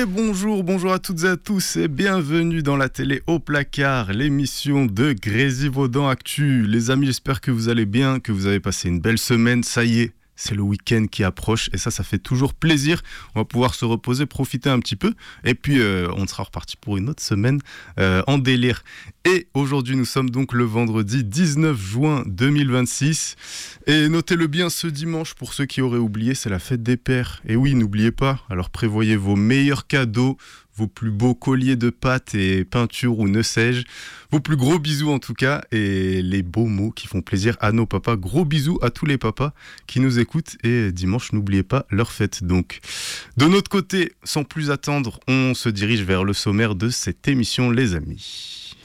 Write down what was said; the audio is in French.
Bonjour à toutes et à tous et bienvenue dans la télé au placard, l'émission de Grésivaudan Actu. Les amis, j'espère que vous allez bien, que vous avez passé une belle semaine, ça y est. C'est le week-end qui approche et ça fait toujours plaisir. On va pouvoir se reposer, profiter un petit peu et puis on sera reparti pour une autre semaine en délire. Et aujourd'hui, nous sommes donc le vendredi 19 juin 2026 et notez-le bien, ce dimanche, pour ceux qui auraient oublié, c'est la fête des pères. Et oui, n'oubliez pas, alors prévoyez vos meilleurs cadeaux, vos plus beaux colliers de pâtes et peintures ou ne sais-je, vos plus gros bisous en tout cas, et les beaux mots qui font plaisir à nos papas. Gros bisous à tous les papas qui nous écoutent, et dimanche, n'oubliez pas leur fête donc. De notre côté, sans plus attendre, on se dirige vers le sommaire de cette émission, les amis.